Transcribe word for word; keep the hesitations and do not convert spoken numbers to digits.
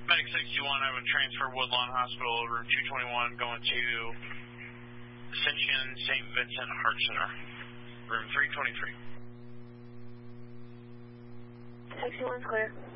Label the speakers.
Speaker 1: Medic sixty-one, I would transfer Woodlawn Hospital, room two twenty-one, going to Ascension Saint Vincent Heart Center, room three twenty-three.
Speaker 2: sixty-one's clear.